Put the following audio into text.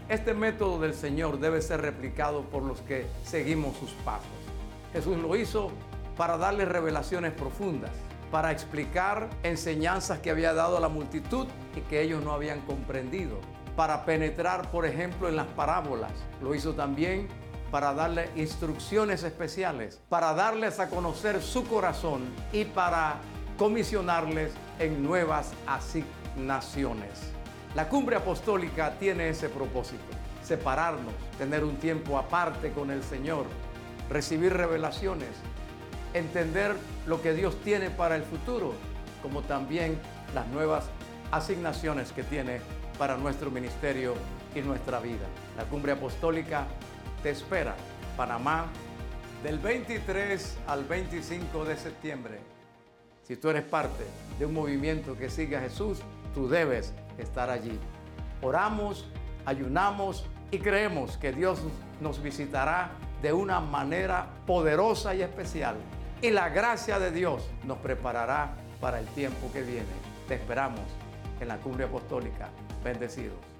Este método del Señor debe ser replicado por los que seguimos sus pasos. Jesús lo hizo para darle revelaciones profundas, para explicar enseñanzas que había dado a la multitud y que ellos no habían comprendido, para penetrar, por ejemplo, en las parábolas. Lo hizo también para darle instrucciones especiales, para darles a conocer su corazón y para comisionarles en nuevas asignaciones. La cumbre apostólica tiene ese propósito: separarnos, tener un tiempo aparte con el Señor, recibir revelaciones, entender lo que Dios tiene para el futuro, como también las nuevas asignaciones que tiene para nuestro ministerio y nuestra vida. La cumbre apostólica te espera, Panamá, del 23 al 25 de septiembre. Si tú eres parte de un movimiento que sigue a Jesús, tú debes estar allí. Oramos, ayunamos y creemos que Dios nos visitará de una manera poderosa y especial. Y la gracia de Dios nos preparará para el tiempo que viene. Te esperamos en la cumbre apostólica. Bendecidos.